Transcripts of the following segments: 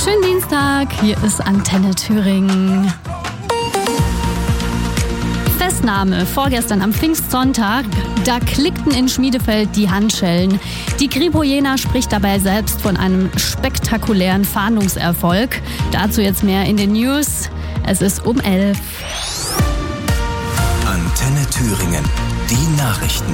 Schönen Dienstag, hier ist Antenne Thüringen. Festnahme vorgestern am Pfingstsonntag, da klickten in Schmiedefeld die Handschellen. Die Kripo Jena spricht dabei selbst von einem spektakulären Fahndungserfolg. Dazu jetzt mehr in den News. Es ist um 11. Antenne Thüringen, die Nachrichten.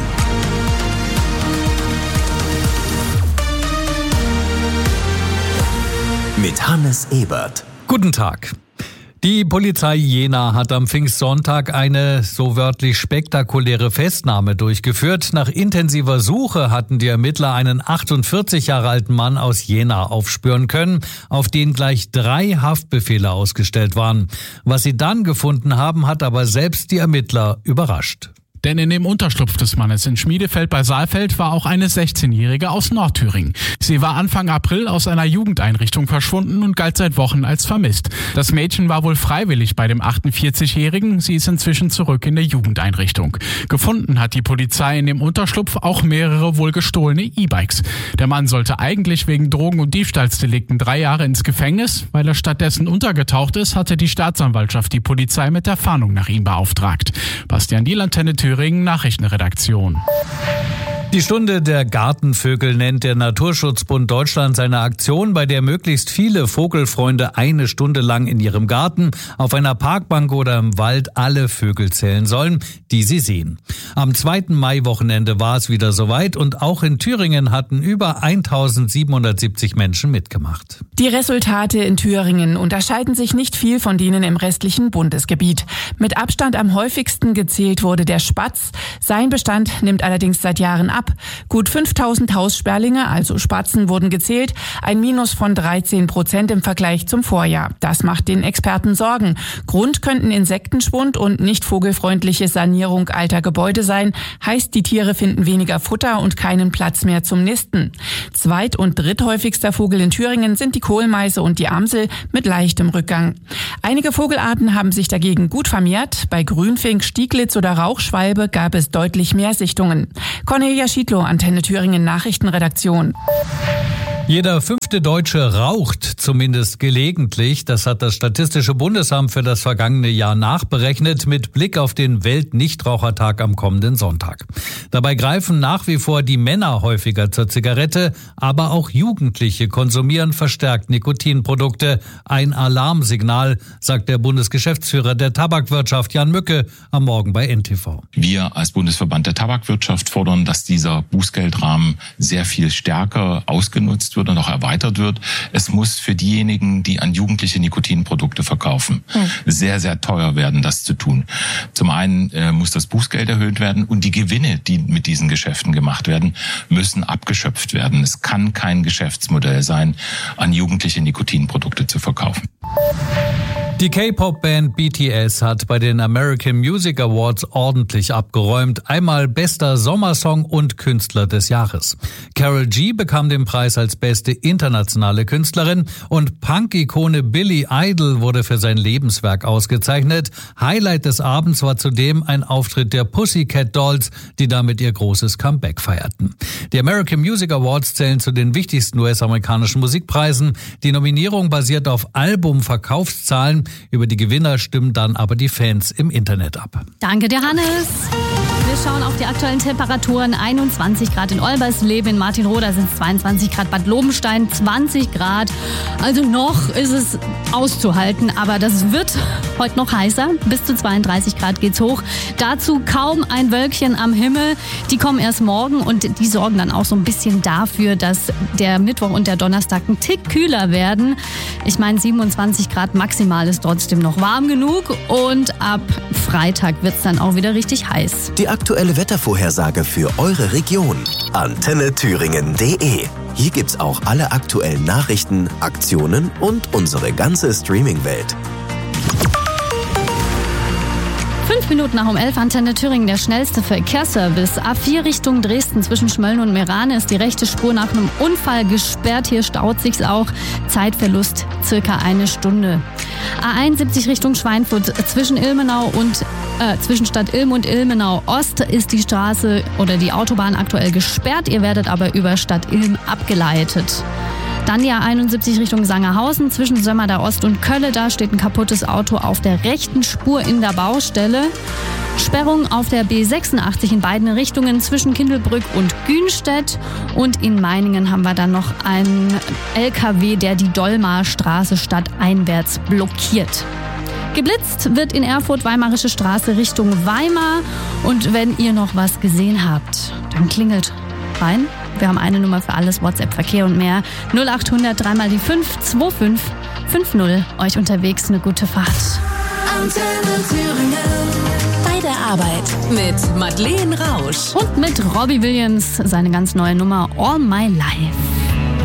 Mit Hannes Ebert. Guten Tag. Die Polizei Jena hat am Pfingstsonntag eine, so wörtlich, spektakuläre Festnahme durchgeführt. Nach intensiver Suche hatten die Ermittler einen 48 Jahre alten Mann aus Jena aufspüren können, auf den gleich 3 Haftbefehle ausgestellt waren. Was sie dann gefunden haben, hat aber selbst die Ermittler überrascht. Denn in dem Unterschlupf des Mannes in Schmiedefeld bei Saalfeld war auch eine 16-Jährige aus Nordthüringen. Sie war Anfang April aus einer Jugendeinrichtung verschwunden und galt seit Wochen als vermisst. Das Mädchen war wohl freiwillig bei dem 48-Jährigen. Sie ist inzwischen zurück in der Jugendeinrichtung. Gefunden hat die Polizei in dem Unterschlupf auch mehrere wohl gestohlene E-Bikes. Der Mann sollte eigentlich wegen Drogen- und Diebstahlsdelikten 3 Jahre ins Gefängnis. Weil er stattdessen untergetaucht ist, hatte die Staatsanwaltschaft die Polizei mit der Fahndung nach ihm beauftragt. Bastian Diel, Antenne Thüringen, Nachrichtenredaktion. Die Stunde der Gartenvögel nennt der Naturschutzbund Deutschland seine Aktion, bei der möglichst viele Vogelfreunde 1 Stunde lang in ihrem Garten, auf einer Parkbank oder im Wald alle Vögel zählen sollen, die sie sehen. Am 2. Mai-Wochenende war es wieder soweit und auch in Thüringen hatten über 1770 Menschen mitgemacht. Die Resultate in Thüringen unterscheiden sich nicht viel von denen im restlichen Bundesgebiet. Mit Abstand am häufigsten gezählt wurde der Spatz. Sein Bestand nimmt allerdings seit Jahren ab. Gut 5000 Haussperlinge, also Spatzen, wurden gezählt. Ein Minus von 13% im Vergleich zum Vorjahr. Das macht den Experten Sorgen. Grund könnten Insektenschwund und nicht vogelfreundliche Sanierung alter Gebäude sein. Heißt, die Tiere finden weniger Futter und keinen Platz mehr zum Nisten. Zweit- und dritthäufigster Vogel in Thüringen sind die Kohlmeise und die Amsel mit leichtem Rückgang. Einige Vogelarten haben sich dagegen gut vermehrt. Bei Grünfink, Stieglitz oder Rauchschwalbe gab es deutlich mehr Sichtungen. Cornelia Schiedlow, Antenne Thüringen Nachrichtenredaktion. Jeder 5. Deutsche raucht zumindest gelegentlich. Das hat das Statistische Bundesamt für das vergangene Jahr nachberechnet mit Blick auf den Weltnichtrauchertag am kommenden Sonntag. Dabei greifen nach wie vor die Männer häufiger zur Zigarette, aber auch Jugendliche konsumieren verstärkt Nikotinprodukte. Ein Alarmsignal, sagt der Bundesgeschäftsführer der Tabakwirtschaft Jan Mücke am Morgen bei NTV. Wir als Bundesverband der Tabakwirtschaft fordern, dass dieser Bußgeldrahmen sehr viel stärker ausgenutzt wird und auch erweitert wird. Es muss für diejenigen, die an Jugendliche Nikotinprodukte verkaufen, sehr, sehr teuer werden, das zu tun. Zum einen muss das Bußgeld erhöht werden und die Gewinne, die mit diesen Geschäften gemacht werden, müssen abgeschöpft werden. Es kann kein Geschäftsmodell sein, an Jugendliche Nikotinprodukte zu verkaufen. Die K-Pop-Band BTS hat bei den American Music Awards ordentlich abgeräumt. Einmal bester Sommersong und Künstler des Jahres. Karol G bekam den Preis als beste internationale Künstlerin und Punk-Ikone Billy Idol wurde für sein Lebenswerk ausgezeichnet. Highlight des Abends war zudem ein Auftritt der Pussycat Dolls, die damit ihr großes Comeback feierten. Die American Music Awards zählen zu den wichtigsten US-amerikanischen Musikpreisen. Die Nominierung basiert auf Albumverkaufszahlen. Über die Gewinner stimmen dann aber die Fans im Internet ab. Danke dir, Hannes. Wir schauen auf die aktuellen Temperaturen. 21 Grad in Olbersleben, in Martinroda sind es 22 Grad, Bad Lobenstein 20 Grad. Also noch ist es auszuhalten, aber das wird heute noch heißer. Bis zu 32 Grad geht's hoch. Dazu kaum ein Wölkchen am Himmel. Die kommen erst morgen und die sorgen dann auch so ein bisschen dafür, dass der Mittwoch und der Donnerstag ein Tick kühler werden. Ich meine, 27 Grad maximal ist trotzdem noch warm genug und ab Freitag wird's dann auch wieder richtig heiß. Die aktuelle Wettervorhersage für eure Region. AntenneThüringen.de. Hier gibt's auch alle aktuellen Nachrichten, Aktionen und unsere ganze Streaming-Welt. 5 Minuten nach um 11, Antenne Thüringen, der schnellste Verkehrsservice. A4 Richtung Dresden zwischen Schmölln und Meerane ist die rechte Spur nach einem Unfall gesperrt. Hier staut sich's auch. Zeitverlust circa 1 Stunde. A71 Richtung Schweinfurt zwischen zwischen Stadt Ilm und Ilmenau Ost ist die Straße oder die Autobahn aktuell gesperrt. Ihr werdet aber über Stadt Ilm abgeleitet. Dann die A71 Richtung Sangerhausen. Zwischen Sömmerda Ost und Kölle, da steht ein kaputtes Auto auf der rechten Spur in der Baustelle. Sperrung auf der B86 in beiden Richtungen zwischen Kindelbrück und Günstedt. Und in Meiningen haben wir dann noch einen LKW, der die Dollmarstraße stadteinwärts blockiert. Geblitzt wird in Erfurt Weimarische Straße Richtung Weimar. Und wenn ihr noch was gesehen habt, dann klingelt rein. Wir haben eine Nummer für alles, WhatsApp, Verkehr und mehr. 0800 3 mal die 5 25 50. Euch unterwegs eine gute Fahrt. Antenne Thüringen. Bei der Arbeit mit Madeleine Rausch. Und mit Robbie Williams, seine ganz neue Nummer All My Life.